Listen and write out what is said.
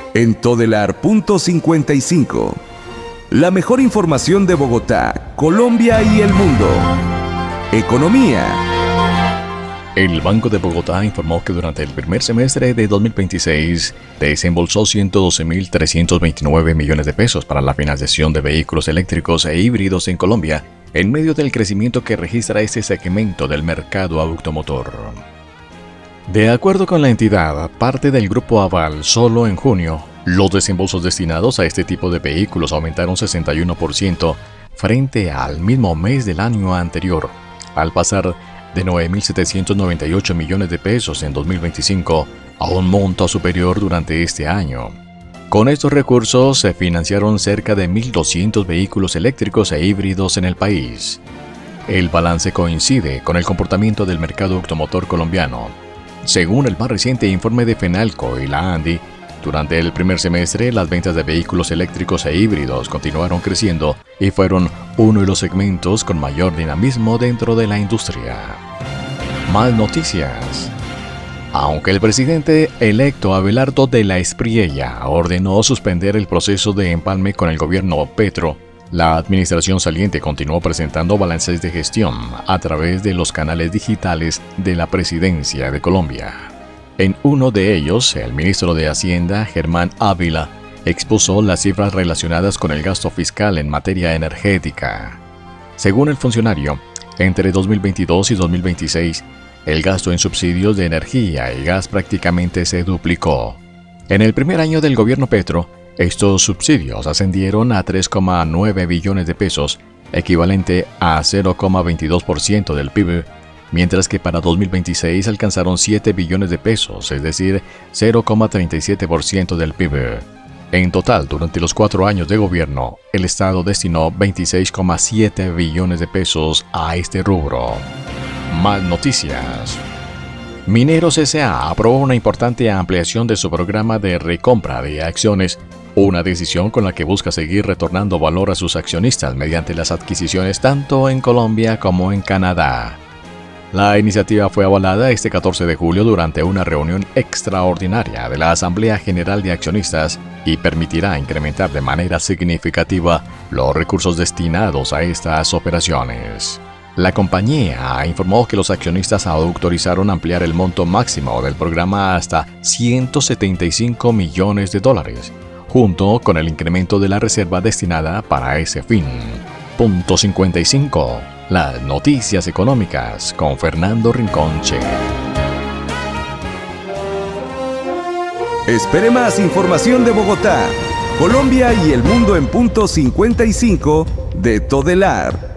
En Todelar.55. La mejor información de Bogotá, Colombia y el mundo. Economía. El Banco de Bogotá informó que durante el primer semestre de 2026 desembolsó 112.329 millones de pesos para la financiación de vehículos eléctricos e híbridos en Colombia, en medio del crecimiento que registra este segmento del mercado automotor. De acuerdo con la entidad, parte del Grupo Aval, solo en junio, los desembolsos destinados a este tipo de vehículos aumentaron 61% frente al mismo mes del año anterior, al pasar de 9.798 millones de pesos en 2025 a un monto superior durante este año. Con estos recursos se financiaron cerca de 1.200 vehículos eléctricos e híbridos en el país. El balance coincide con el comportamiento del mercado automotor colombiano. Según el más reciente informe de Fenalco y la ANDI, durante el primer semestre las ventas de vehículos eléctricos e híbridos continuaron creciendo y fueron uno de los segmentos con mayor dinamismo dentro de la industria. Más noticias. Aunque el presidente electo Abelardo de la Espriella ordenó suspender el proceso de empalme con el gobierno Petro, la administración saliente continuó presentando balances de gestión a través de los canales digitales de la Presidencia de Colombia. En uno de ellos, el ministro de Hacienda, Germán Ávila, expuso las cifras relacionadas con el gasto fiscal en materia energética. Según el funcionario, entre 2022 y 2026, el gasto en subsidios de energía y gas prácticamente se duplicó. En el primer año del gobierno Petro, estos subsidios ascendieron a 3,9 billones de pesos, equivalente a 0,22% del PIB, mientras que para 2026 alcanzaron 7 billones de pesos, es decir, 0,37% del PIB. En total, durante los 4 años de gobierno, el Estado destinó 26,7 billones de pesos a este rubro. Más noticias. Mineros S.A. aprobó una importante ampliación de su programa de recompra de acciones, una decisión con la que busca seguir retornando valor a sus accionistas mediante las adquisiciones tanto en Colombia como en Canadá. La iniciativa fue avalada este 14 de julio durante una reunión extraordinaria de la Asamblea General de Accionistas y permitirá incrementar de manera significativa los recursos destinados a estas operaciones. La compañía informó que los accionistas autorizaron ampliar el monto máximo del programa hasta $175 millones, junto con el incremento de la reserva destinada para ese fin. Punto 55. Las noticias económicas con Fernando Rinconche. Espere más información de Bogotá, Colombia y el mundo en punto 55 de Todelar.